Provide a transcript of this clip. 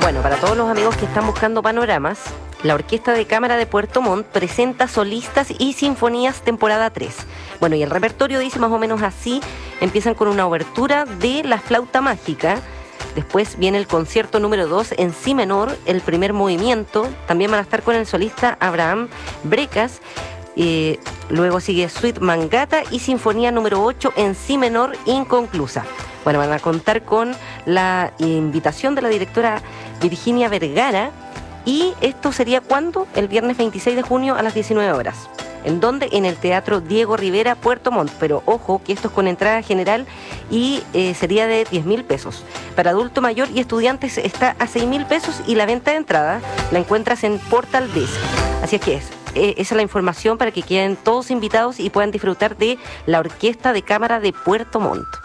Bueno, para todos los amigos que están buscando panoramas, la Orquesta de Cámara de Puerto Montt presenta Solistas y Sinfonías temporada 3. Bueno, y el repertorio dice más o menos así. Empiezan con una obertura de La Flauta Mágica. Después viene el concierto número 2 en si menor, el primer movimiento. También van a estar con el solista Abraham Brecas. Luego sigue Suite Mangata y Sinfonía número 8 en si menor inconclusa. Bueno, van a contar con la invitación de la directora Virginia Vergara. ¿Y esto sería cuándo? El viernes 26 de junio a las 19 horas. ¿En dónde? En el Teatro Diego Rivera, Puerto Montt. Pero ojo, que esto es con entrada general y sería de 10.000 pesos. Para adulto mayor y estudiantes está a 6.000 pesos y la venta de entrada la encuentras en Portal Disc. Así es que esa es la información para que queden todos invitados y puedan disfrutar de la Orquesta de Cámara de Puerto Montt.